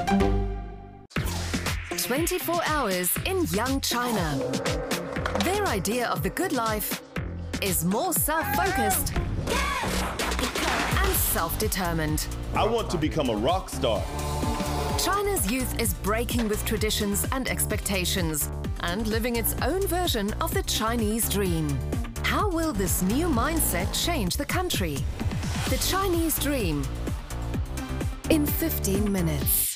24 hours in young China. Their idea of the good life is more self-focused and self-determined. I want to become a rock star. China's youth is breaking with traditions and expectations and living its own version of the Chinese dream. How will this new mindset change the country? The Chinese dream in 15 minutes.